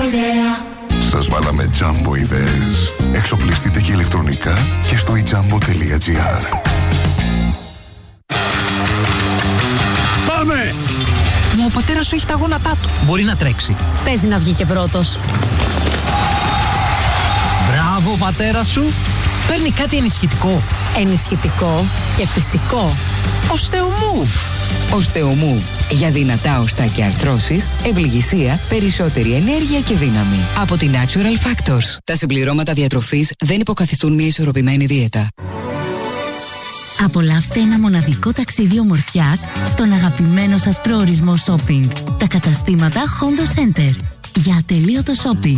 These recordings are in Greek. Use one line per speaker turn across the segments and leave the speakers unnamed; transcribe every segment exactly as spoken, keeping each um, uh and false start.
ιδέα.
Σας βάλαμε Jumbo ιδέες. Εξοπλιστείτε και ηλεκτρονικά και στο e jumbo τελεία gr.
Πάμε! Μα ο πατέρας σου έχει τα γόνατά του. Μπορεί να τρέξει.
Παίζει να βγει και πρώτος.
Μπράβο, πατέρα σου. Παίρνει κάτι ενισχυτικό.
Ενισχυτικό και φυσικό.
Οστεομούβ.
Οστεομούβ. Για δυνατά οστά και αρθρώσεις, ευληγησία, περισσότερη ενέργεια και δύναμη. Από τη Natural Factors. Τα συμπληρώματα διατροφής δεν υποκαθιστούν μια ισορροπημένη δίαιτα.
Απολαύστε ένα μοναδικό ταξίδι ομορφιάς στον αγαπημένο σας προορισμό shopping. Τα καταστήματα Hondo Center. Για ατελείωτο shopping.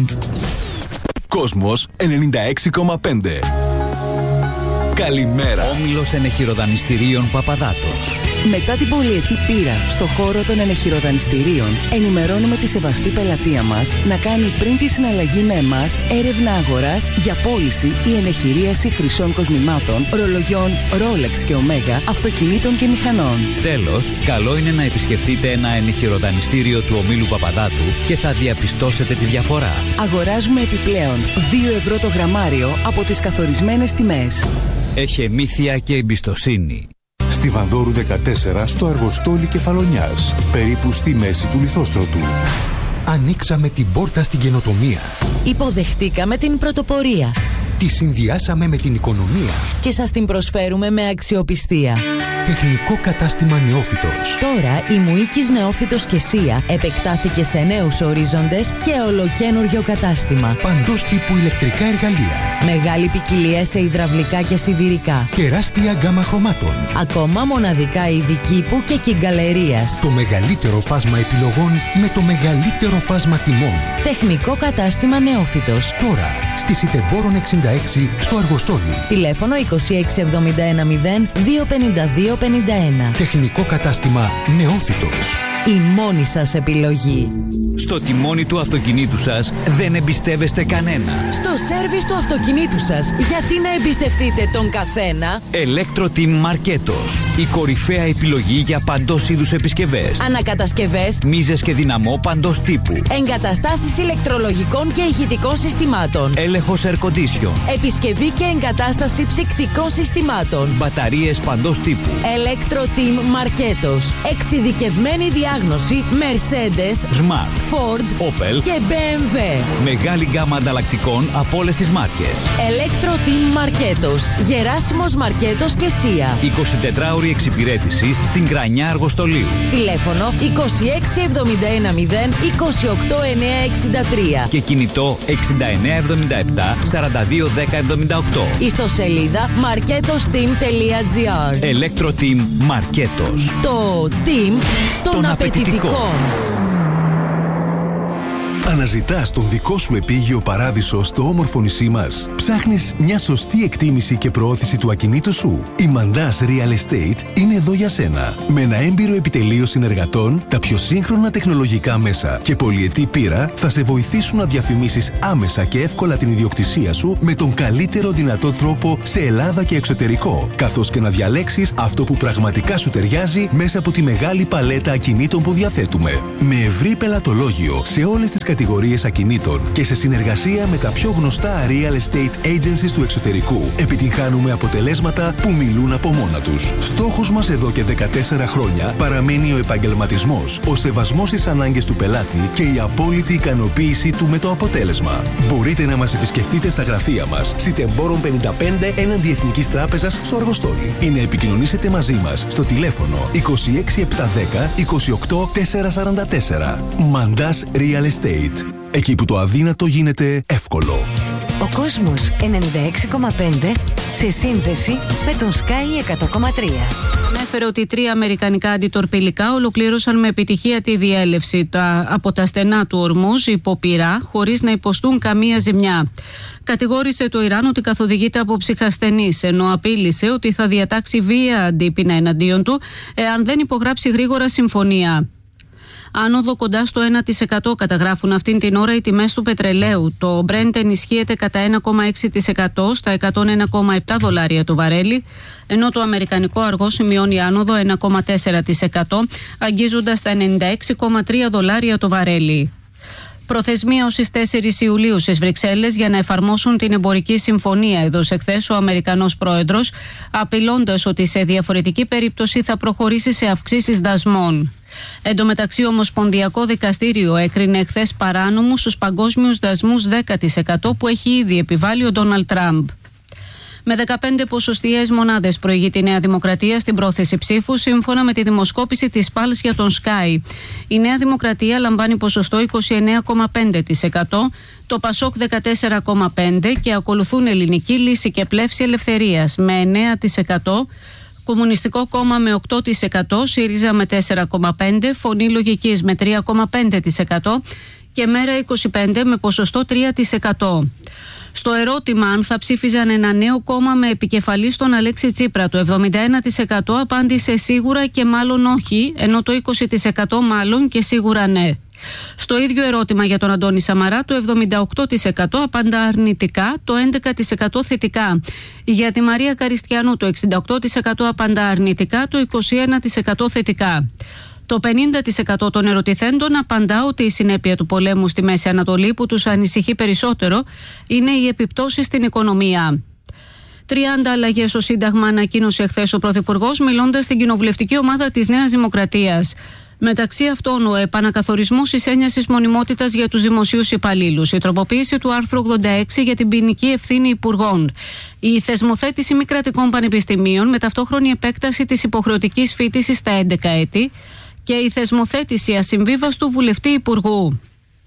Κόσμος ενενήντα έξι κόμμα πέντε. Καλημέρα.
Όμιλος ενεχειροδανιστηρίων Παπαδάτος.
Μετά την πολυετή πείρα στο χώρο των ενεχειροδανιστηρίων, ενημερώνουμε τη σεβαστή πελατεία μας να κάνει πριν τη συναλλαγή με εμάς έρευνα αγοράς για πώληση ή ενεχειρίαση χρυσών κοσμημάτων, ρολογιών Rolex και Omega, αυτοκινήτων και μηχανών.
Τέλος, καλό είναι να επισκεφτείτε ένα ενεχειροδανιστήριο του ομίλου Παπαδάτου και θα διαπιστώσετε τη διαφορά.
Αγοράζουμε επιπλέον δύο ευρώ το γραμμάριο από τις καθορισμένες τιμές.
Έχει εμήθεια και εμπιστοσύνη.
Στη Βανδόρου δεκατέσσερα, στο Αργοστόλι Κεφαλονιάς, περίπου στη μέση του Λιθόστρωτου.
Ανοίξαμε την πόρτα στην καινοτομία.
Υποδεχτήκαμε την πρωτοπορία.
Τη συνδυάσαμε με την οικονομία.
Και σας την προσφέρουμε με αξιοπιστία.
Τεχνικό κατάστημα Νεόφυτος.
Τώρα η Μουίκης Νεόφυτος και Σία επεκτάθηκε σε νέους ορίζοντες και ολοκένουργιο κατάστημα.
Παντός τύπου ηλεκτρικά εργαλεία.
Μεγάλη ποικιλία σε υδραυλικά και σιδηρικά.
Τεράστια γκάμα χρωμάτων.
Ακόμα μοναδικά είδη κήπου και κυγκαλερίας.
Το μεγαλύτερο φάσμα επιλογών με το μεγαλύτερο φάσμα τιμών.
Τεχνικό κατάστημα Νεόφυτος.
Τώρα στη Σιτεμπόρων εξήντα έξι στο Αργοστόλι.
Τηλέφωνο είκοσι έξι εβδομήντα ένα μηδέν δύο πενήντα δύο πενήντα ένα.
Τεχνικό κατάστημα Νεόφυτος.
Η μόνη σας επιλογή.
Στο τιμόνι του αυτοκινήτου σας δεν εμπιστεύεστε κανένα.
Στο σέρβις του αυτοκινήτου σας γιατί να εμπιστευτείτε τον καθένα?
Electro-Team Marketos. Η κορυφαία επιλογή για παντός είδους επισκευές.
Ανακατασκευές.
Μίζες και δυναμό παντός τύπου.
Εγκαταστάσεις ηλεκτρολογικών και ηχητικών συστημάτων.
Έλεγχος air condition.
Επισκευή και εγκατάσταση ψυκτικών συστημάτων.
Μπαταρίες παντός τύπου.
Electro-Team Marketos. Εξειδικευμένη διάγνωση Mercedes,
Smart,
Ford,
Opel
και μπι εμ ντάμπλιου.
Μεγάλη γκάμα ανταλλακτικών από όλες τις μάρκες.
Electro-Team Marketos. Γεράσιμος Μαρκέτος και Σία.
εικοσιτετράωρη εξυπηρέτηση στην Κρανιά Αργοστολίου.
Τηλέφωνο είκοσι έξι εβδομήντα ένα μηδέν είκοσι οκτώ εννιακόσια εξήντα τρία.
Και κινητό εξήντα εννέα εβδομήντα επτά σαράντα δύο δέκα εβδομήντα οκτώ.
Ιστοσελίδα marketosteam τελεία gr.
Electro-Team Marketos.
Το team των απαιτητικών.
Αναζητάς τον δικό σου επίγειο παράδεισο στο όμορφο νησί μας. Ψάχνεις μια σωστή εκτίμηση και προώθηση του ακινήτου σου. Η Mandas Real Estate είναι εδώ για σένα. Με ένα έμπειρο επιτελείο συνεργατών, τα πιο σύγχρονα τεχνολογικά μέσα και πολυετή πείρα θα σε βοηθήσουν να διαφημίσεις άμεσα και εύκολα την ιδιοκτησία σου με τον καλύτερο δυνατό τρόπο σε Ελλάδα και εξωτερικό, καθώς και να διαλέξεις αυτό που πραγματικά σου ταιριάζει μέσα από τη μεγάλη παλέτα ακινήτων που διαθέτουμε. Με ευρύ πελατολόγιο σε όλες τις κατηγορίες κατηγορίες ακινήτων και σε συνεργασία με τα πιο γνωστά real estate agencies του εξωτερικού επιτυγχάνουμε αποτελέσματα που μιλούν από μόνα τους. Στόχος μας εδώ και δεκατέσσερα χρόνια παραμένει ο επαγγελματισμός, ο σεβασμός στις ανάγκες του πελάτη και η απόλυτη ικανοποίησή του με το αποτέλεσμα. Μπορείτε να μας επισκεφτείτε στα γραφεία μας Σιτεμπόρων πενήντα πέντε έναντι Εθνικής Τράπεζας στο Αργοστόλι ή να επικοινωνήσετε μαζί μας στο τηλέφωνο είκοσι έξι επτακόσια δέκα είκοσι οκτώ τετρακόσια σαράντα τέσσερα. Mandas Real Estate. Εκεί που το αδύνατο γίνεται εύκολο.
Ο κόσμος ενενήντα έξι κόμμα πέντε σε σύνδεση με τον Sky εκατό κόμμα τρία.
Ανέφερε ότι τρία αμερικανικά αντιτορπιλικά ολοκλήρωσαν με επιτυχία τη διέλευση τα, από τα στενά του Ορμούζ υπό πυρά, χωρίς να υποστούν καμία ζημιά. Κατηγόρησε το Ιράν ότι καθοδηγείται από ψυχασθενείς, ενώ απείλησε ότι θα διατάξει βία αντίπεινα εναντίον του εάν δεν υπογράψει γρήγορα συμφωνία. Άνοδο κοντά στο ένα τοις εκατό καταγράφουν αυτήν την ώρα οι τιμές του πετρελαίου. Το Brent ενισχύεται κατά ένα κόμμα έξι τοις εκατό στα εκατόν ένα κόμμα επτά δολάρια το βαρέλι, ενώ το αμερικανικό αργό σημειώνει άνοδο ένα κόμμα τέσσερα τοις εκατό, αγγίζοντας τα ενενήντα έξι κόμμα τρία δολάρια το βαρέλι. Προθεσμία ως τις τέσσερις Ιουλίου στις Βρυξέλλες για να εφαρμόσουν την εμπορική συμφωνία, έδωσε εχθές ο Αμερικανός πρόεδρος, απειλώντας ότι σε διαφορετική περίπτωση θα προχωρήσει σε αυξήσεις δασμών. Εν τω μεταξύ, ο Ομοσπονδιακό Δικαστήριο έκρινε εχθές παράνομους στους παγκόσμιους δασμούς δέκα τοις εκατό που έχει ήδη επιβάλει ο Ντόναλντ Τραμπ. Με δεκαπέντε ποσοστιαίες μονάδες προηγεί τη Νέα Δημοκρατία στην πρόθεση ψήφου, σύμφωνα με τη δημοσκόπηση της Pulse για τον Sky. Η Νέα Δημοκρατία λαμβάνει ποσοστό είκοσι εννέα κόμμα πέντε τοις εκατό, το Πασόκ δεκατέσσερα κόμμα πέντε τοις εκατό και ακολουθούν Ελληνική Λύση και Πλεύση Ελευθερίας με εννέα τοις εκατό, Κομμουνιστικό Κόμμα με οκτώ τοις εκατό, ΣΥΡΙΖΑ με τέσσερα κόμμα πέντε τοις εκατό, Φωνή Λογικής με τρία κόμμα πέντε τοις εκατό και Μέρα είκοσι πέντε τοις εκατό με ποσοστό τρία τοις εκατό. Στο ερώτημα αν θα ψήφιζαν ένα νέο κόμμα με επικεφαλή στον Αλέξη Τσίπρα, το εβδομήντα ένα τοις εκατό απάντησε σίγουρα και μάλλον όχι, ενώ το είκοσι τοις εκατό μάλλον και σίγουρα ναι. Στο ίδιο ερώτημα για τον Αντώνη Σαμαρά, το εβδομήντα οκτώ τοις εκατό απαντά αρνητικά, το έντεκα τοις εκατό θετικά. Για τη Μαρία Καριστιανού, το εξήντα οκτώ τοις εκατό απαντά αρνητικά, το είκοσι ένα τοις εκατό θετικά. Το πενήντα τοις εκατό των ερωτηθέντων απαντά ότι η συνέπεια του πολέμου στη Μέση Ανατολή που τους ανησυχεί περισσότερο είναι οι επιπτώσεις στην οικονομία. τριάντα αλλαγές στο Σύνταγμα ανακοίνωσε εχθές ο Πρωθυπουργός, μιλώντας στην κοινοβουλευτική ομάδα της Νέας Δημοκρατίας. Μεταξύ αυτών, ο επανακαθορισμός της έννοιας μονιμότητας για τους δημοσίους υπαλλήλους, η τροποποίηση του άρθρου ογδόντα έξι για την ποινική ευθύνη υπουργών, η θεσμοθέτηση μη κρατικών πανεπιστημίων με ταυτόχρονη επέκταση της υποχρεωτικής φοιτήσης στα έντεκα έτη και η θεσμοθέτηση ασυμβίβαστου βουλευτή υπουργού.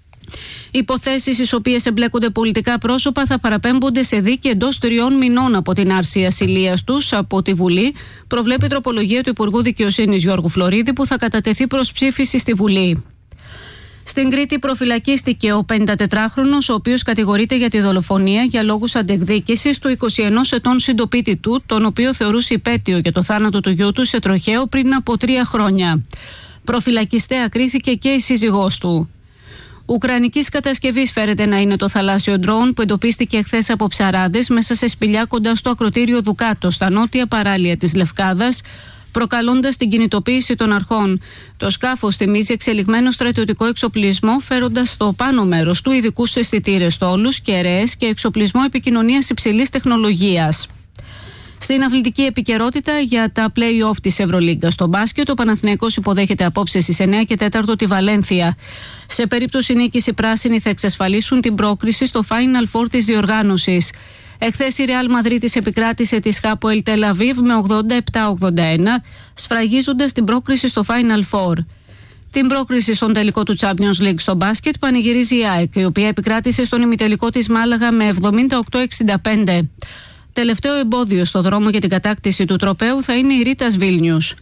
Υποθέσεις στις οποίες εμπλέκονται πολιτικά πρόσωπα θα παραπέμπονται σε δίκη εντός τριών μηνών από την άρση ασυλίας τους από τη Βουλή, προβλέπει η τροπολογία του Υπουργού Δικαιοσύνης Γιώργου Φλωρίδη που θα κατατεθεί προς ψήφιση στη Βουλή. Στην Κρήτη προφυλακίστηκε ο πενηντατετράχρονος, ο οποίος κατηγορείται για τη δολοφονία για λόγους αντεκδίκησης του είκοσι ενός ετών συντοπίτη του, τον οποίο θεωρούσε υπέτειο για το θάνατο του γιού του σε τροχαίο πριν από τρία χρόνια. Προφυλακιστέα κρίθηκε και η σύζυγός του. Ουκρανικής κατασκευής φέρεται να είναι το θαλάσσιο ντρόουν που εντοπίστηκε χθες από ψαράδες μέσα σε σπηλιά κοντά στο ακροτήριο Δουκάτο, στα νότια παράλια της Λευκάδας, προκαλώντας την κινητοποίηση των αρχών. Το σκάφος θυμίζει εξελιγμένο στρατιωτικό εξοπλισμό, φέροντας στο πάνω μέρος του ειδικούς αισθητήρες στόλους, κεραίες και εξοπλισμό επικοινωνίας υψηλής τεχνολογίας. Στην αθλητική επικαιρότητα για τα play-off της Ευρωλίγκα στο μπάσκετ, ο Παναθηναϊκός υποδέχεται απόψε στις εννέα και τέσσερα τη Βαλένθια. Σε περίπτωση νίκης, οι πράσινοι θα εξασφαλίσουν την πρόκριση στο Final Four της διοργάνωσης. Εχθές η Ρεάλ Μαδρίτης επικράτησε τη Χάποελ Τελ Αβίβ με ογδόντα επτά ογδόντα ένα, σφραγίζοντας την πρόκριση στο Final Four. Την πρόκριση στον τελικό του Champions League στο μπάσκετ πανηγυρίζει η ΑΕΚ, η οποία επικράτησε στον ημιτελικό της Μάλαγα με εβδομήντα οκτώ εξήντα πέντε. Τελευταίο εμπόδιο στο δρόμο για την κατάκτηση του τροπαίου θα είναι η Ρίτας Βίλνιους.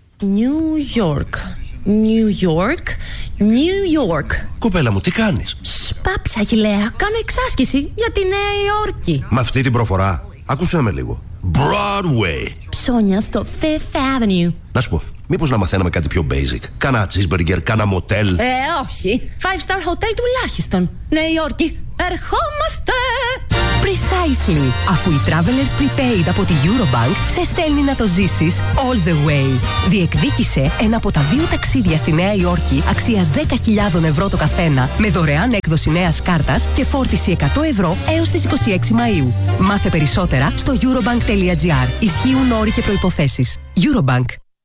New York, New York, New York.
Κοπέλα μου, τι κάνεις?
Σπάψα, Αγιλέα, κάνω εξάσκηση για τη Νέα Υόρκη.
Με αυτή την προφορά, άκουσέ με λίγο. Broadway.
Ψώνια στο Fifth Avenue.
Να σου πω, μήπως να μαθαίναμε κάτι πιο basic? Κάνα cheeseburger, κάνα μοτέλ.
Ε, όχι. Five star hotel τουλάχιστον. Νέα Υόρκη, ερχόμαστε!
Precisely. Αφού η Travelers Prepaid από τη Eurobank σε στέλνει να το ζήσεις all the way. Διεκδίκησε ένα από τα δύο ταξίδια στη Νέα Υόρκη αξίας δέκα χιλιάδες ευρώ το καθένα με δωρεάν έκδοση νέας κάρτας και φόρτιση εκατό ευρώ έως τις είκοσι έξι Μαΐου. Μάθε περισσότερα στο eurobank τελεία gr. Ισχύουν όροι και προϋποθέσεις. Eurobank.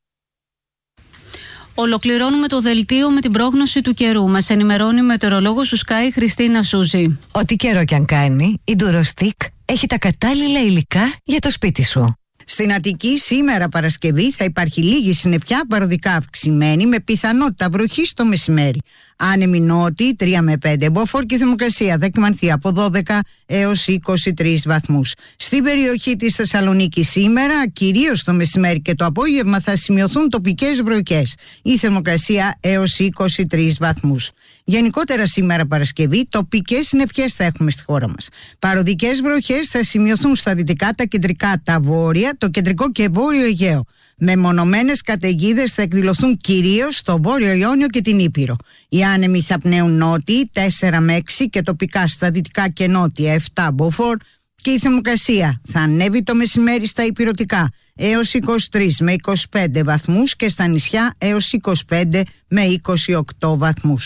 Ολοκληρώνουμε το δελτίο με την πρόγνωση του καιρού. Μας ενημερώνει η μετεωρολόγος του Sky Χριστίνα Σούζη.
Ό,τι καιρό κι αν κάνει, η Durostic έχει τα κατάλληλα υλικά για το σπίτι σου.
Στην Αττική σήμερα Παρασκευή θα υπάρχει λίγη συννεφιά, παροδικά αυξημένη με πιθανότητα βροχή το μεσημέρι. Άνεμη νότη τρία με πέντε, μποφόρ και θερμοκρασία δεκιμανθεί από δώδεκα έως είκοσι τρεις βαθμούς. Στην περιοχή της Θεσσαλονίκης σήμερα, κυρίως το μεσημέρι και το απόγευμα θα σημειωθούν τοπικές βροχές. Η θερμοκρασία έως είκοσι τρεις βαθμούς. Γενικότερα σήμερα Παρασκευή, τοπικές συννεφιές θα έχουμε στη χώρα μας. Παροδικές βροχές θα σημειωθούν στα δυτικά, τα κεντρικά, τα βόρεια, το κεντρικό και βόρειο Αιγαίο. Μεμονωμένες καταιγίδες θα εκδηλωθούν κυρίως στο βόρειο Ιόνιο και την Ήπειρο. Οι άνεμοι θα πνέουν νότιοι τέσσερα με έξι και τοπικά στα δυτικά και νότια επτά μποφόρ και η θερμοκρασία θα ανέβει το μεσημέρι στα ηπειρωτικά έως είκοσι τρεις με είκοσι πέντε βαθμούς και στα νησιά έως είκοσι πέντε με είκοσι οκτώ βαθμούς.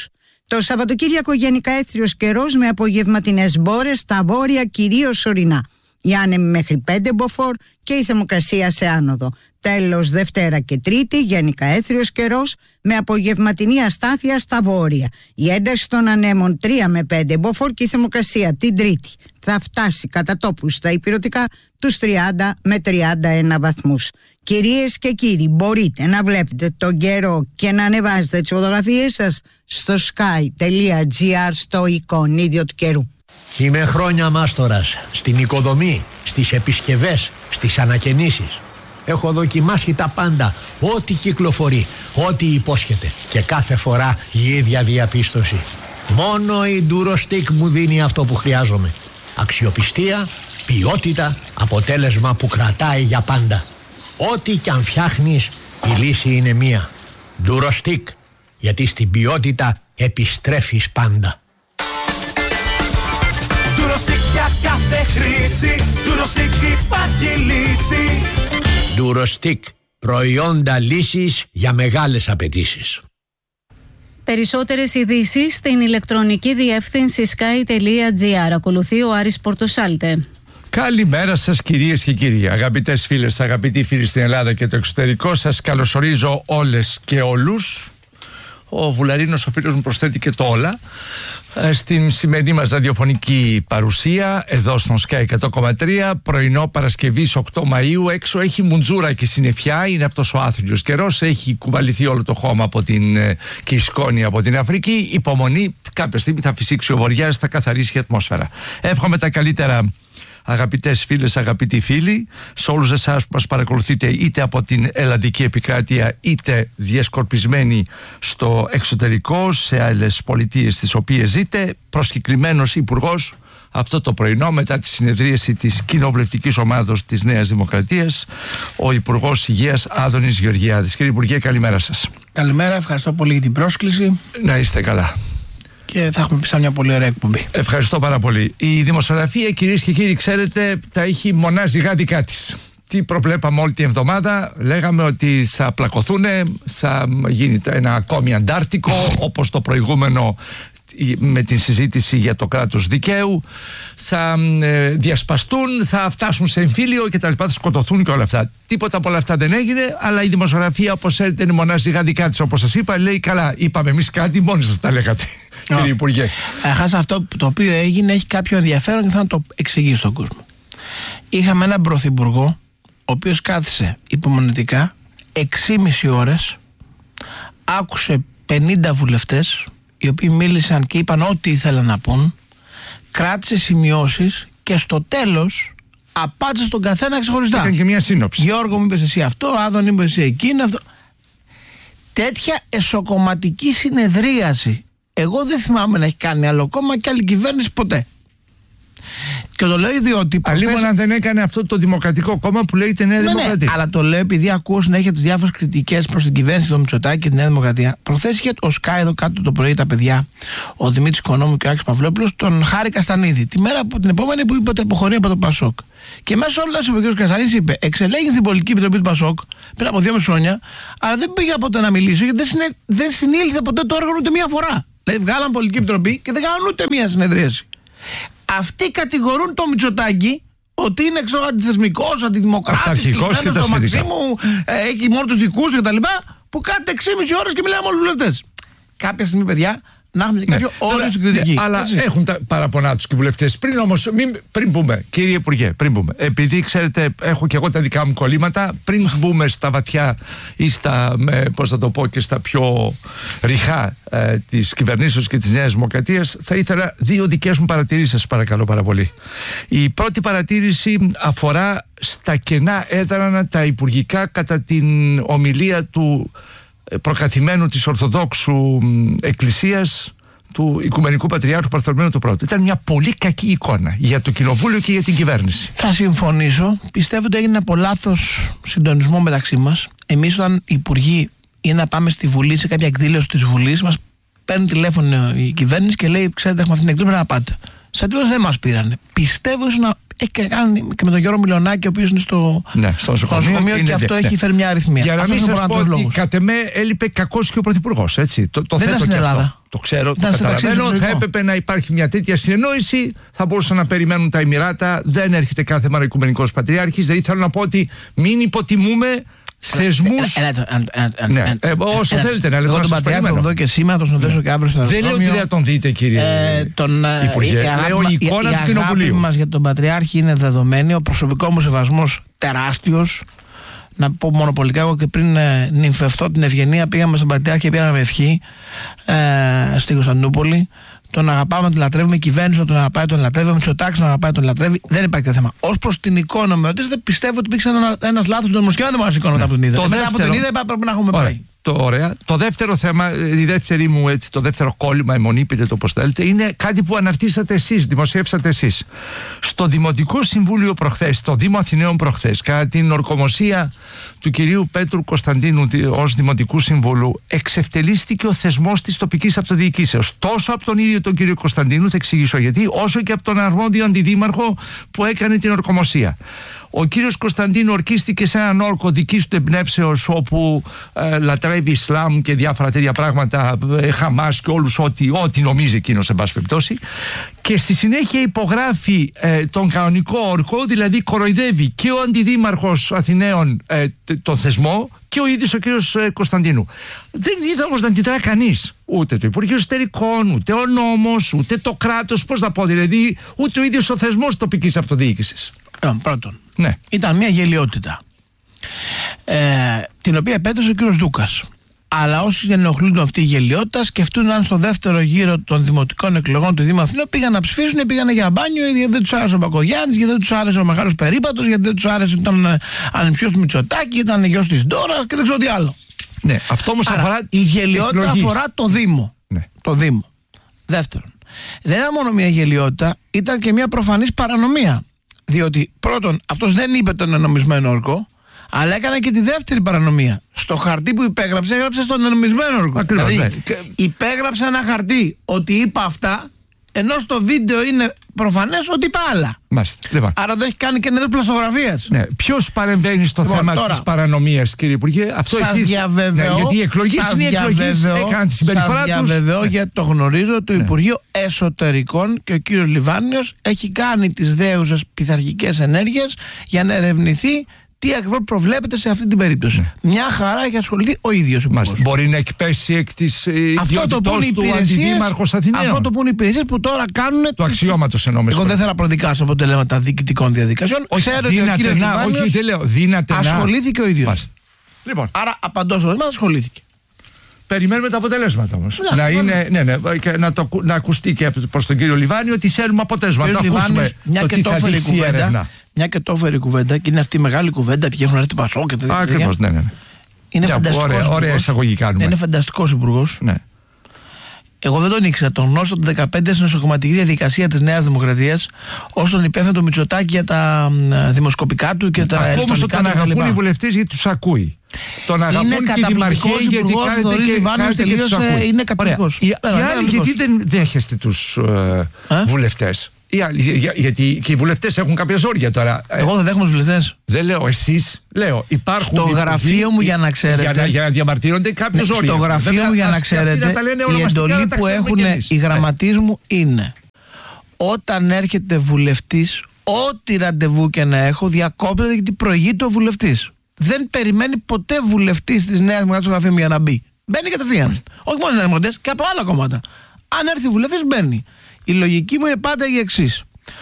Το Σαββατοκύριακο γενικά έθριος καιρός με απογευματινές μπόρες στα βόρεια, κυρίως ορεινά. Οι άνεμοι μέχρι πέντε μποφόρ και η θερμοκρασία σε άνοδο. Τέλος Δευτέρα και Τρίτη γενικά έθριος καιρός με απογευματινή αστάθεια στα βόρεια. Η ένταση των ανέμων τρία με πέντε μποφόρ και η θερμοκρασία την Τρίτη θα φτάσει κατά τόπους στα ηπειρωτικά τους τριάντα με τριάντα ένα βαθμούς. Κυρίες και κύριοι, μπορείτε να βλέπετε τον καιρό και να ανεβάζετε τις φωτογραφίες σας στο sky.gr στο εικονίδιο του καιρού.
Είμαι χρόνια μάστορας στην οικοδομή, στις επισκευές, στις ανακαινήσεις. Έχω δοκιμάσει τα πάντα, ό,τι κυκλοφορεί, ό,τι υπόσχεται και κάθε φορά η ίδια διαπίστωση. Μόνο η Durostec μου δίνει αυτό που χρειάζομαι. Αξιοπιστία, ποιότητα, αποτέλεσμα που κρατάει για πάντα. Ό,τι κι αν φτιάχνεις, η λύση είναι μία. Durostec, γιατί στην ποιότητα επιστρέφεις πάντα.
Durostec για κάθε χρήση, Durostec υπάρχει λύση.
Durostec, προϊόντα λύσης για μεγάλες απαιτήσεις.
Περισσότερες ειδήσεις στην ηλεκτρονική διεύθυνση sky.gr. Ακολουθεί ο Άρης Πορτοσάλτε.
Καλημέρα σας κυρίες και κύριοι, αγαπητές φίλες, αγαπητοί φίλοι στην Ελλάδα και το εξωτερικό. Σας καλωσορίζω όλες και όλους. Ο Βουλαρίνος ο φίλος μου προσθέτει και το όλα στην σημερινή μας ραδιοφωνική παρουσία εδώ στον Sky εκατό κόμμα τρία, πρωινό Παρασκευής οκτώ Μαΐου. Έξω έχει μουντζούρα και συννεφιά, είναι αυτός ο άθλιος καιρός, έχει κουβαληθεί όλο το χώμα από την, και η σκόνη από την Αφρική. Υπομονή, κάποια στιγμή θα φυσήξει ο βοριάς, θα καθαρίσει η ατμόσφαιρα. Εύχομαι τα καλύτερα, αγαπητές φίλες, αγαπητοί φίλοι, σε όλους εσάς που μας παρακολουθείτε είτε από την ελλαδική επικράτεια είτε διασκορπισμένοι στο εξωτερικό, σε άλλες πολιτείες τις οποίες ζείτε. Προσκεκλημένος υπουργός αυτό το πρωινό μετά τη συνεδρίαση της κοινοβουλευτικής ομάδος της Νέας Δημοκρατίας, ο Υπουργός Υγείας Άδωνης Γεωργιάδης. Κύριε Υπουργέ, καλημέρα σας.
Καλημέρα, ευχαριστώ πολύ για την πρόσκληση.
Να είστε καλά.
Και θα έχουμε πει σαν μια πολύ ωραία εκπομπή.
Ευχαριστώ πάρα πολύ. Η δημοσιογραφία, κυρίες και κύριοι, ξέρετε, τα έχει μονάζιγα δικά της. Τι προβλέπαμε όλη την εβδομάδα, λέγαμε ότι θα πλακωθούν, θα γίνει ένα ακόμη Αντάρτικο, όπως το προηγούμενο με την συζήτηση για το κράτος δικαίου, θα ε, διασπαστούν, θα φτάσουν σε εμφύλιο κτλ. Θα σκοτωθούν και όλα αυτά. Τίποτα από όλα αυτά δεν έγινε, αλλά η δημοσιογραφία, όπως ξέρετε, είναι μονάζιγα δικά της. Όπως σας είπα, λέει καλά, είπαμε εμείς κάτι, μόνοι σας τα λέγατε. Oh. Κύριε Υπουργέ.
Αχάς, αυτό το οποίο έγινε έχει κάποιο ενδιαφέρον και θα να το εξηγήσω στον κόσμο. Είχαμε έναν πρωθυπουργό, ο οποίος κάθισε υπομονετικά έξι και μισή ώρες, άκουσε πενήντα βουλευτές, οι οποίοι μίλησαν και είπαν ό,τι ήθελαν να πούν, κράτησε σημειώσεις και στο τέλος απάντησε στον καθένα ξεχωριστά.
Έκανε και μια σύνοψη.
Γιώργο, μου είπες εσύ αυτό, Άδων, είπες εσύ εκείνο, αυτό. Τέτοια εσωκομματική συνεδρίαση εγώ δεν θυμάμαι να έχει κάνει άλλο κόμμα και άλλη κυβέρνηση ποτέ. Και το λέω διότι.
Αλλήμον αν δεν έκανε αυτό το δημοκρατικό κόμμα που λέγεται Νέα ναι, Δημοκρατία.
Ναι, αλλά το λέω επειδή ακούω συνέχεια τις διάφορες κριτικές προς την κυβέρνηση, τον Μητσοτάκη και τη Νέα Δημοκρατία. Προχθές είχε ο Sky εδώ κάτω το πρωί τα παιδιά, ο Δημήτρης Οικονόμου και ο Άκης Παυλόπουλος, τον Χάρη Καστανίδη. Τη μέρα που την επόμενη που είπε ότι αποχωρεί από το Πασόκ. Και μέσα όλα ο κ. Καστανίδης είπε: εξελέγει στην πολιτική επιτροπή του Πασόκ πριν από δύο μισή χρόνια, αλλά δεν πήγε ποτέ να μιλήσει γιατί δεν, συνε... δεν συνήλθε ποτέ το όργανο ούτε μία φορά. Δηλαδή βγάλαν πολιτική επιτροπή και δεν κάνουν ούτε μία συνεδρίαση. Αυτοί κατηγορούν το Μητσοτάκη ότι είναι ξέρω, αντιθεσμικός, αντιδημοκράτης,
αυταρχικός και τα σχετικά.
Ε, έχει μόνο τους δικούς του κτλ. Που κάθεται έξι και μισή ώρες και μιλάμε με όλους τους βουλευτές. Κάποια στιγμή, παιδιά, να έχουμε και κάποιο
ναι,
όριο στην κριτική.
Ναι, αλλά έτσι. Έχουν τα παραπονά τους και οι βουλευτές. Πριν όμως, μην, πριν πούμε, κύριε Υπουργέ, πριν πούμε, επειδή ξέρετε, έχω και εγώ τα δικά μου κολλήματα, πριν μπούμε στα βαθιά ή στα, πώς θα το πω, και στα πιο ρηχά ε, της κυβερνήσεως και της Νέας Δημοκρατίας, θα ήθελα δύο δικές μου παρατηρήσεις, σας παρακαλώ πάρα πολύ. Η πρώτη παρατήρηση αφορά στα κενά έδρανα τα υπουργικά κατά την ομιλία του προκαθημένου της Ορθοδόξου Εκκλησίας του Οικουμενικού Πατριάρχου Παρθολομαίου του Πρώτου. Ήταν μια πολύ κακή εικόνα για το Κοινοβούλιο και για την κυβέρνηση.
Θα συμφωνήσω. Πιστεύω ότι έγινε από λάθος συντονισμό μεταξύ μας. Εμείς όταν οι υπουργοί είναι να πάμε στη Βουλή, σε κάποια εκδήλωση της Βουλής, μας παίρνει τηλέφωνο η κυβέρνηση και λέει: ξέρετε, έχουμε αυτή την εκδήλωση, πρέπει να πάτε. Σαν τίποτα δεν μας πήρανε. Πιστεύω ίσως να έχει και κάνει και με τον Γιώργο Μιλονάκη, ο οποίος είναι στο,
ναι, στο νοσοκομείο,
στο νοσοκομείο και, και αυτό ναι. έχει φέρει μια αριθμία.
Για να μην σας πω ότι κατ' εμέ έλειπε κακός και ο Πρωθυπουργός. Έτσι. Το, το
δεν
θέτω
στην
και
Ελλάδα.
Αυτό. Το ξέρω, το καταλαβαίνω. Θα έπρεπε να υπάρχει μια τέτοια συνεννόηση. Θα μπορούσαν να περιμένουν τα Εμιράτα. Δεν έρχεται κάθε μέρα Οικουμενικός Πατριάρχης. Δηλαδή θέλω να πω ότι μην υποτιμούμε θεσμούς. Ναι, όσο θέλετε να λέτε.
Εγώ τον Πατριάρχη τον δω και σήμερα, τον συνοδεύσω και αύριο στο αεροδρόμιο.
Δεν λέω ότι δεν τον δείτε, κύριε Υπουργέ. Λέω η εικόνα του Κοινοβουλίου.
Η αγάπη μας για τον Πατριάρχη είναι δεδομένη. Ο προσωπικό μου σεβασμός τεράστιος. Να πω μονοπολικά, εγώ και πριν ε, νυμφευτώ την Ευγενία, πήγαμε στον Πατριάρχη και πήγαμε ευχή ε, στη Κωνσταντινούπολη. Τον αγαπάμε, τον λατρεύουμε. Η κυβέρνηση τον αγαπάει, τον λατρεύει. Ο Μητσοτάκης τον αγαπάει, τον λατρεύει. Δεν υπάρχει θέμα. Ως προς την εικόνα, με ρωτήσατε, πιστεύω ότι υπήρξε ένα, ένας λάθος των δημοσιογράφων. Δεν μας εικόνα μετά από την είδα. Μετά από την είδα, πρέπει να έχουμε πάει.
Το, ωραία. Το δεύτερο θέμα, η δεύτερη μου, έτσι, το δεύτερο κόλλημα, αιμονή, πείτε το πώς θέλετε, είναι κάτι που αναρτήσατε εσείς, δημοσιεύσατε εσείς. Στο Δημοτικό Συμβούλιο προχθές, στο Δήμο Αθηναίων προχθές, κατά την ορκομοσία του κυρίου Πέτρου Κωνσταντίνου ως Δημοτικού Συμβούλου, εξευτελίστηκε ο θεσμός της τοπικής αυτοδιοικήσεως. Τόσο από τον ίδιο τον κύριο Κωνσταντίνου, θα εξηγήσω γιατί, όσο και από τον αρμόδιο αντιδήμαρχο που έκανε την ορκομοσία. Ο κύριος Κωνσταντίνου ορκίστηκε σε έναν όρκο δικής του εμπνεύσεως, όπου ε, λατρεύει Ισλάμ και διάφορα τέτοια πράγματα, ε, Χαμάς και όλους ό,τι, ό,τι νομίζει εκείνος, εν πάση περιπτώσει, και στη συνέχεια υπογράφει ε, τον κανονικό όρκο, δηλαδή κοροϊδεύει και ο αντιδήμαρχος Αθηναίων ε, τον θεσμό και ο ίδιος ο κύριος ε, Κωνσταντίνου. Δεν είδα όμως να αντιδρά κανείς. Ούτε το Υπουργείο Εσωτερικών, ούτε ο νόμος, ούτε το κράτος, πώς να πω, δηλαδή, ούτε ο ίδιος ο θεσμός τοπικής αυτοδιοίκησης.
Πρώτον,
ναι.
Ήταν μια γελιότητα ε, την οποία επέτρεψε ο κύριος Δούκας. Αλλά όσοι ενοχλούν αυτή η γελιότητα σκεφτούν αν στο δεύτερο γύρο των δημοτικών εκλογών του Δήμου Αθηνών πήγαν να ψηφίσουν ή πήγαν για μπάνιο, γιατί δεν τους άρεσε ο Μπακογιάννης, γιατί δεν τους άρεσε ο Μεγάλος Περίπατος, γιατί δεν τους άρεσε τον ανεψιός του Μητσοτάκη, ήταν γιος της Ντόρας και δεν ξέρω τι άλλο.
Ναι, αυτό όμως
Άρα,
αφορά
η γελιότητα εκλογής. Αφορά το Δήμο.
Ναι.
Το Δήμο. Δεύτερον, δεν ήταν μόνο μια γελιότητα, ήταν και μια προφανής παρανομία. Διότι πρώτον, αυτός δεν είπε τον ενομισμένο όρκο, αλλά έκανε και τη δεύτερη παρανομία. Στο χαρτί που υπέγραψε, έγραψε στον ενομισμένο όρκο.
Ακριβώς,
δηλαδή,
ναι.
υπέγραψε ένα χαρτί ότι είπα αυτά, ενώ στο βίντεο είναι προφανές ότι είπα άλλα.
Μάλιστα. Λοιπόν.
Άρα δεν έχει κάνει και nedro πλαστογραφίας.
Ναι. Ποιος παρεμβαίνει στο λοιπόν, θέμα τώρα, της παρανομίας, κύριε Υπουργέ? Αυτό
σας
έχεις...
διαβεβαιώ,
ναι, γιατί οι εκλογές είναι οι εκλογές, έκαναν τη συμπεριφορά τους.
Σας διαβεβαιώ,
ναι.
γιατί το γνωρίζω, το ναι. Υπουργείο Εσωτερικών και ο κύριος Λιβάνιος έχει κάνει τις δέουσες πειθαρχικές ενέργειες για να ερευνηθεί τι ακριβώς προβλέπεται σε αυτή την περίπτωση. Ναι. Μια χαρά έχει ασχοληθεί ο ίδιος ο Υπουργός.
Μπορεί να εκπέσει εκ της ιδιότητός του αντιδήμαρχος Αθηναίων.
Αυτό το που είναι οι υπηρεσίες που τώρα κάνουν.
Το αξιώματος εννοώ.
Εγώ δεν θέλω να προδικάσω αποτελέσματα διοικητικών διαδικασιών.
Όχι,
ξέρω
δύναται
ότι ο
να, όχι, δεν λέω, δύναται να.
Ασχολήθηκε ο ίδιος.
Λοιπόν.
Άρα απαντώ στο θέμα, ασχολήθηκε.
Περιμένουμε τα αποτελέσματα όμως.
Να,
να, είναι, ναι, ναι, και να, το, να ακουστεί και προς τον κύριο Λιβάνη ότι θέλουμε αποτέλεσμα. Να το ακούσουμε.
Μια
το
και
τι
το
θα
έφερε η κουβέντα. Μια και το έφερε η κουβέντα και είναι αυτή η μεγάλη κουβέντα και έχουν έρθει Πασό και τέτοια.
Ακριβώς, ναι, ναι.
Είναι φανταστικός.
Ωραία εισαγωγή κάνουμε.
Είναι φανταστικός υπουργός.
Ναι.
Εγώ δεν τον ήξερα. Τον γνώρισα το δεκαπέντε στην νοσοκομματική διαδικασία της Νέας Δημοκρατίας ως τον υπεύθυνο του Μητσοτάκη για τα δημοσκοπικά του και τα
ακόμα
ηλεκτρονικά
τον
του.
αγαπούν οι βουλευτές γιατί τους ακούει. Τον αγαπούν και οι δημαρχοί γιατί κάνετε και, κάνετε και τους ακούει.
Είναι καταπληκτικός.
Οι άλλοι γιατί δεν δέχεστε τους βουλευτές? Για, γιατί και οι βουλευτές έχουν κάποια ζόρια τώρα.
Εγώ δεν δέχομαι τους βουλευτές.
Δεν λέω εσείς, λέω υπάρχουν.
Στο γραφείο μου, για να ξέρετε.
Για να, για να διαμαρτύρονται κάποιο ναι, ζόρια.
Στο γραφείο βέβαια, μου, για να ξέρετε, η εντολή που έχουν οι γραμματείς μου είναι όταν έρχεται βουλευτής, ό,τι ραντεβού και να έχω, διακόπτεται γιατί προηγείται ο βουλευτής. Δεν περιμένει ποτέ βουλευτής της Νέας Δημοκρατίας στο γραφείο μου για να μπει. Μπαίνει κατευθείαν. Όχι μόνο οι Νέες Δημοκρατίες και από άλλα κόμματα. Αν έρθει βουλευτής, μπαίνει. Η λογική μου είναι πάντα η εξής.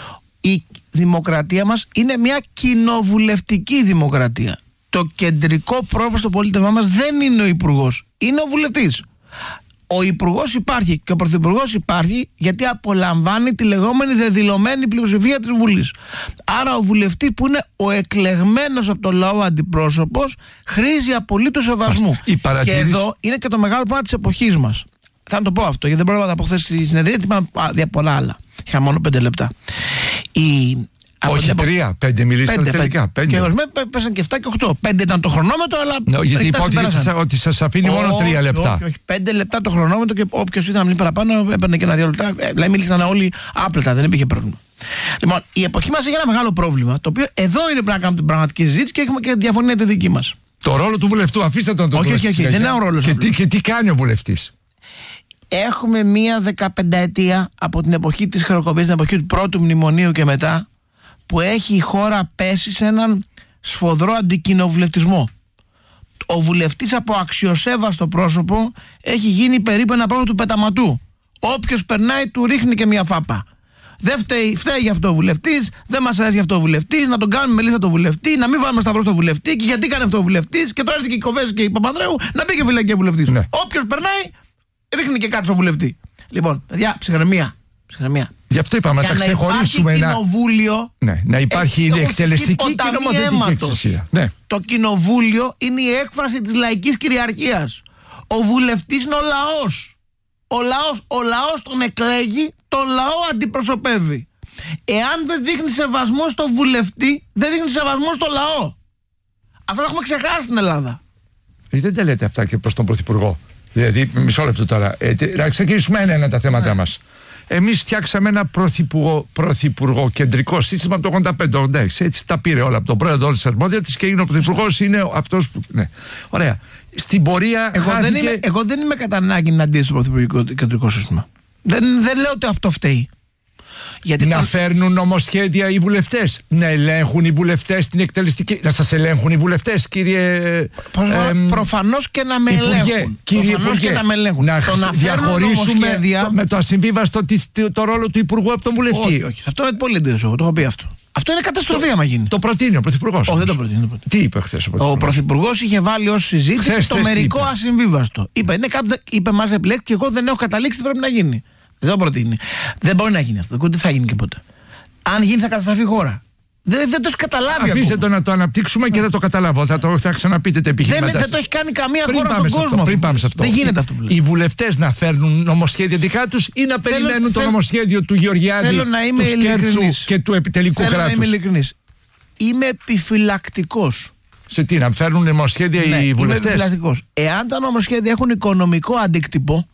Η δημοκρατία μας είναι μια κοινοβουλευτική δημοκρατία. Το κεντρικό πρόβλημα στο πολίτευμα μας δεν είναι ο υπουργός, είναι ο βουλευτής. Ο υπουργός υπάρχει και ο πρωθυπουργός υπάρχει γιατί απολαμβάνει τη λεγόμενη δεδηλωμένη πλειοψηφία της Βουλής. Άρα ο βουλευτής που είναι ο εκλεγμένος από το λαό αντιπρόσωπος χρήζει απολύτως σεβασμού. Και εδώ είναι και το μεγάλο πρόβλημα της εποχής μας. Θα το πω αυτό, γιατί δεν πρόλαβα από χθες στη συνεδρία, είπα για πολλά άλλα. Είχα μόνο πέντε λεπτά. Η...
Όχι από... τρία, πέντε μιλήσατε τελικά. Πέντε.
Και ορισμένοι πέσαν και εφτά και οκτώ. Πέντε ήταν το χρονόμετρο, αλλά.
No, γιατί είπα ότι, ότι σας αφήνει oh, μόνο τρία λεπτά.
Όχι, όχι, πέντε λεπτά το χρονόμετρο και όποιος ήταν να μιλήσει παραπάνω έπαιρνε και ένα δύο λεπτά. Δηλαδή μίλησαν όλοι άπλετα, δεν υπήρχε πρόβλημα. Λοιπόν, η εποχή μας έχει ένα μεγάλο πρόβλημα. Το οποίο εδώ είναι πρέπει να κάνουμε την πραγματική συζήτηση και έχουμε και διαφωνία τη δική μας.
Το ρόλο του βουλευτού, αφήστε τον το
Όχι, όχι, όχι, δεν είναι ο ρόλος.
Και τι, και τι κάνει ο βουλευτής.
Έχουμε μία δεκαπενταετία από την εποχή της χρεοκοπίας, την εποχή του πρώτου μνημονίου και μετά, που έχει η χώρα πέσει σε έναν σφοδρό αντικοινοβουλευτισμό. Ο βουλευτής από αξιοσέβαστο πρόσωπο έχει γίνει περίπου ένα πρόσωπο του πεταματού. Όποιος περνάει του ρίχνει και μία φάπα. Δεν φταίει, φταίει γι' αυτό ο βουλευτής, δεν μας αρέσει γι' αυτό ο βουλευτής, να τον κάνουμε λίστα το βουλευτή, να μην βάλουμε σταυρό στο βουλευτή και γιατί κάνει αυτό ο βουλευτής. Και τώρα έρθει και η Κοβέση και η Παπανδρέου να μπει και φυλακή ο βουλευτής. Ναι. Όποιος περνάει, ρίχνει και κάτι στο βουλευτή. Λοιπόν, παιδιά, ψυχραιμία. ψυχραιμία.
Γι' αυτό είπαμε να τα ξεχωρίσουμε.
Να κοινοβούλιο.
Ναι, να υπάρχει η εκτελεστική και νομοθετική εξουσία. Ναι.
Το κοινοβούλιο είναι η έκφραση της λαϊκής κυριαρχίας. Ο βουλευτής είναι ο λαός. Ο λαός, ο λαός τον εκλέγει, τον λαό αντιπροσωπεύει. Εάν δεν δείχνει σεβασμό στο βουλευτή, δεν δείχνει σεβασμό στο λαό. Αυτό το έχουμε ξεχάσει στην Ελλάδα.
Ε, δεν τα λέτε αυτά και προς τον Πρωθυπουργό. Δηλαδή, μισό λεπτό τώρα. Ε, να ξεκινήσουμε ένα-ένα τα θέματα ναι. μας. Εμείς φτιάξαμε ένα πρωθυπουργό, πρωθυπουργό κεντρικό σύστημα από το ογδόντα πέντε ογδόντα έξι. Έτσι τα πήρε όλα από τον πρόεδρο της αρμόδια της και είναι ο πρωθυπουργός, είναι αυτός που. Ναι. Ωραία. Στην πορεία.
Εγώ,
χάθηκε...
δεν είμαι, εγώ δεν είμαι κατά ανάγκη εναντίον στο πρωθυπουργικό κεντρικό σύστημα. Δεν, δεν λέω ότι αυτό φταίει.
Γιατί να το... φέρνουν νομοσχέδια οι βουλευτές, να ελέγχουν οι βουλευτές την εκτελεστική. Να σας ελέγχουν οι βουλευτές, κύριε.
Προ... Ε, προφανώς και να με ελέγχουν.
Κύριε Υπουργέ,
και να με ελέγχουν.
Να, να διαχωρίσουμε νομοσχέδια... με το ασυμβίβαστο το, το ρόλο του Υπουργού από τον βουλευτή.
Όχι, όχι. Αυτό είναι πολύ εντύπωση. Το έχω πει αυτό. Αυτό είναι καταστροφή, άμα γίνει.
Το προτείνει ο Πρωθυπουργός.
Όχι, δεν το προτείνει.
Τι είπε χθες ο Πρωθυπουργός?
Ο Πρωθυπουργός είχε βάλει ως συζήτηση χθες, το μερικό είπε. ασυμβίβαστο. Είπε, είναι κάποιο, είπε μας επιλέξει και εγώ δεν έχω καταλήξει τι πρέπει να γίνει. Δεν το προτείνει. Δεν μπορεί να γίνει αυτό. Δεν θα γίνει και ποτέ. Αν γίνει, θα καταστραφεί η χώρα. Δεν, δεν το έχει καταλάβει.
Αφήστε το να το αναπτύξουμε και δεν το καταλάβω. Θα, το, θα ξαναπείτε τα επιχειρήματα.
Δεν, δεν το έχει κάνει καμία
πριν
χώρα στον κόσμο.
Αυτό, πριν πάμε σε αυτό.
Δεν γίνεται αυτό που λέει.
Οι βουλευτές να φέρνουν νομοσχέδια δικά τους ή να θέλω, περιμένουν θέλω, το νομοσχέδιο του Γεωργιάδη, του Σκέρτσου και του επιτελικού κράτους?
Θέλω να είμαι ειλικρινής. Είμαι επιφυλακτικός.
Σε τι, να φέρνουν νομοσχέδια ναι, οι βουλευτές?
Είμαι επιφυλακτικός. Εάν τα νομοσχέδια έχουν οικονομικό αντίκτυπο.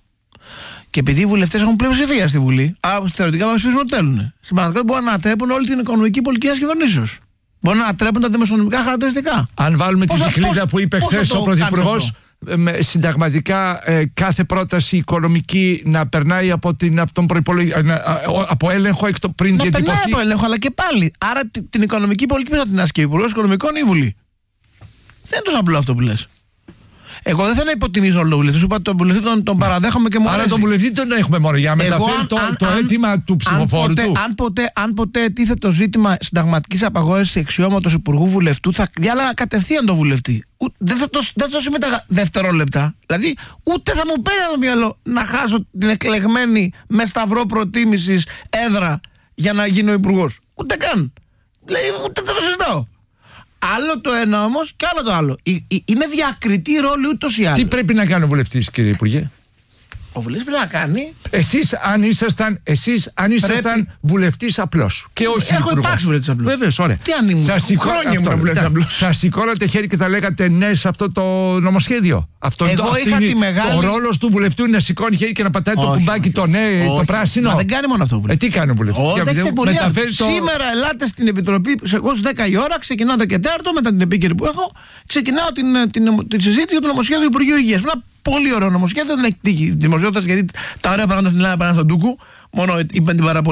Και επειδή οι βουλευτές έχουν πλειοψηφία στη Βουλή, άρα θεωρητικά μας ψηφίζουν ότι θέλουν. Στην πραγματικότητα μπορούν να ανατρέπουν όλη την οικονομική πολιτική της κυβερνήσεως. Μπορούν να ανατρέπουν τα δημοσιονομικά χαρακτηριστικά.
Αν βάλουμε τη δικλίδα που είπε χθες ο Πρωθυπουργός, συνταγματικά ε, κάθε πρόταση οικονομική να περνάει από, την, από τον προϋπολογισμό, από έλεγχο εκ το, πριν
να
διατυπωθεί.
Να περνάει από έλεγχο, αλλά και πάλι. Άρα την οικονομική πολιτική θα την ασκεί ο Υπουργός Οικονομικών ή η Βουλή. Δεν είναι τόσο απλό αυτό που λες. Εγώ δεν θέλω να υποτιμήσω όλο τον βουλευτή. Σου είπα τον βουλευτή τον, τον παραδέχομαι και μου αρέσει.
Άρα τον βουλευτή τον έχουμε μόνο για να μεταφέρει το, το αίτημα του ψηφοφόρου
αν ποτέ,
του.
Αν ποτέ, αν ποτέ τίθεται το ζήτημα συνταγματικής απαγόρευσης αξιώματος υπουργού βουλευτού, θα διάλεγα κατευθείαν τον βουλευτή. Ο, δεν θα το, δεν θα το συμμεταγα δευτερόλεπτα. Δηλαδή, ούτε θα μου παίρνει το μυαλό να χάσω την εκλεγμένη με σταυρό προτίμησης έδρα για να γίνω υπουργός. Ούτε καν. Δηλαδή, ούτε δεν το συζητάω. Άλλο το ένα όμως και άλλο το άλλο. Είναι διακριτή ρόλη ούτως ή άλλως.
Τι πρέπει να κάνει ο βουλευτής, κύριε Υπουργέ?
Ο βουλευτής πρέπει να κάνει.
Εσείς αν ήσασταν, εσείς, αν ήσασταν βουλευτής απλός και όχι
έχω υπάρξει βουλευτής απλός.
Βεβαίως, ωραία.
Τι αν ήμουν,
θα σηκώ...
χρόνια ήμουν βουλευτής απλός.
Θα σηκώνατε χέρι και θα λέγατε ναι σε αυτό το νομοσχέδιο? Αυτό,
Εγώ
το,
είχα τη μεγάλη...
Ο ρόλος του βουλευτού είναι να σηκώνει χέρι και να πατάει όχι, το κουμπάκι όχι, το ναι, όχι, το πράσινο.
Μα δεν κάνει μόνο αυτό ο βουλευτής.
Ε, τι κάνει ο βουλευτής?
Το... Σήμερα ελάτε στην Επιτροπή, εγώ στις δέκα η ώρα ξεκινάω εδώ και τέταρτο μετά την επίκαιρη που έχω, ξεκινάω την, την, την, την συζήτηση για το νομοσχέδιο του Υπουργείου Υγείας. Ένα πολύ ωραίο νομοσχέδιο, δεν έχει τύχει δημοσιότητας γιατί τα ωραία πράγματα στην Ελλάδα πάνε στον Τούκου. Μόνο είπαν την παραπολίτευση.